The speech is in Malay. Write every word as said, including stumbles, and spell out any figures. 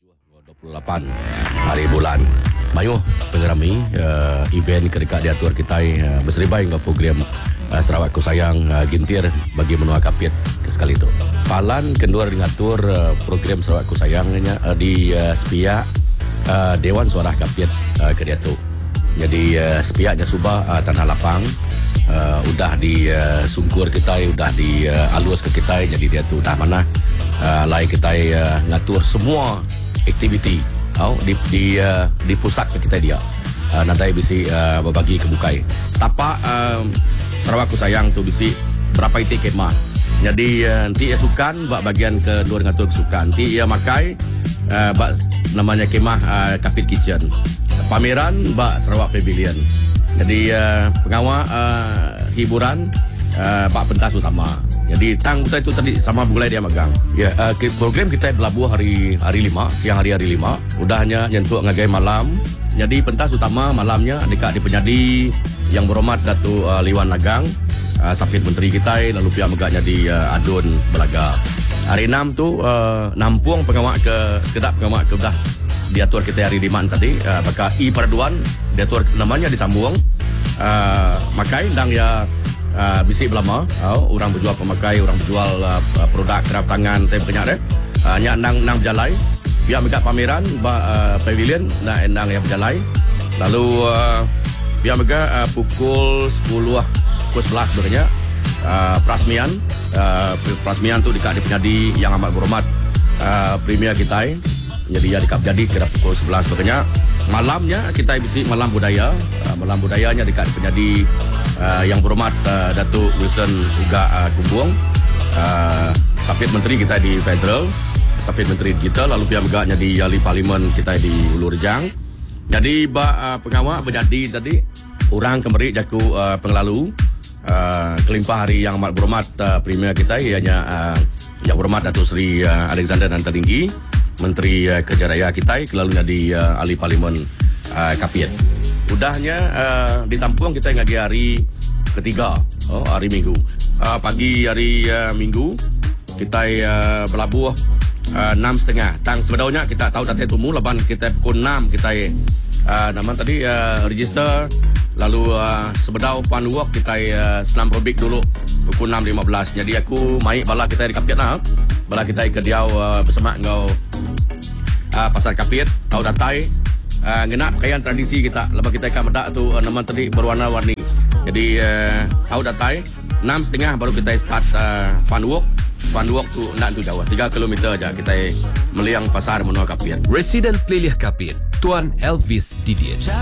dua puluh lapan hari bulan Mayu pengerami uh, event kedekat diatur kita uh, berseribai dengan program uh, Sarawak Ku Sayang uh, gintir bagi menua kapit ke sekali itu. Palan kendua ngatur uh, program Sarawak Ku Sayangnya uh, di uh, sepiak uh, Dewan Suara Kapit uh, ke dia tu. Jadi uh, sepiaknya subah uh, tanah lapang uh, udah di uh, sungkur kita, udah di uh, alus ke kita, jadi dia tu dah mana uh, lai kita uh, ngatur semua aktiviti oh, di di uh, di pusat ke kita dia uh, nanti bisi uh, berbagi kebukai tapak uh, Sarawak Ku Sayang tu bisi berapa itik kemah jadi uh, nanti ia sukan bak bagian ke luar ngatur kesukaan nanti ia makai uh, bak namanya kemah uh, Kapit Kitchen pameran bak Sarawak Pavilion jadi uh, pengawal uh, hiburan uh, bak pentas utama. Jadi tang kita itu tadi sama bulai dia magang. Ya, uh, program kita berlabuh hari hari lima, siang hari hari lima. Udahnya nyentuh ngagai malam. Jadi pentas utama malamnya dekat di penyadi yang berhormat Datuk uh, Liwan Nagang, uh, Sapit Menteri kita, lalu pihak megaknya di uh, Adun Belaga. Hari enam tu uh, nampung pengawak ke sekedap pengawak ke dah diatur kita hari lima tadi. Uh, maka I Peraduan diatur namanya disambung. Uh, makai dang ya Uh, bisik belama, oh, orang berjual pemakai, orang berjual uh, produk kerap tangan, tem kenyak deh. Uh, nyak nang nang berjalai, biar megak pameran, ba, uh, pavilion, nak endang yang berjalai. Lalu uh, biar megak uh, pukul sepuluh, pukul sebelas sebenarnya uh, perasmian, uh, perasmian tu dekat di penyadi yang amat berhormat uh, premier kita. Jadi ya dekat jadi kira pukul sebelas sebenarnya. Malamnya kita bisik malam budaya, uh, malam budayanya dekat di penyadi. Uh, yang berhormat uh, Datuk Wilson Uga uh, Kumbung, uh, Sapit Menteri kita di Federal, Sapit Menteri kita, lalu pihak megaknya di Ahli Parlimen kita di Ulu Rejang. Jadi bak uh, pengawal berjadi tadi orang kemerik jaku uh, penglalu uh, kelimpah hari yang amat berhormat uh, premier kita ianya uh, yang berhormat Datuk Seri uh, Alexander Nantaringgi, Menteri uh, Kerja Raya kita, kelalunya di uh, Ahli Parlimen uh, Kapit. Udahnya uh, ditampung kita ngagi hari ketiga, oh, hari Minggu. Uh, pagi hari uh, Minggu kita uh, berlabuh uh, enam setengah. Tang sebenarnya kita tahu datang temu laban kita pukul enam kita uh, nama tadi uh, register. Lalu uh, sebedau fun walk kita uh, senam aerobik dulu pukul enam lima belas. Jadi aku mai bala kita di Kapit lah. Bala kita ke Diau uh, bersama ngau uh, pasar Kapit, tahu datai. Uh, ngenak pakaian tradisi kita lepas kita ikan medak tu uh, nama tadi berwarna-warni jadi uh, tahu datai enam setengah baru kita start uh, fun walk fun walk tu nak tu jauh tiga kilometer aja kita meliang pasar menua Kapit. Residen Peliliah Kapit Tuan Elvis Didier.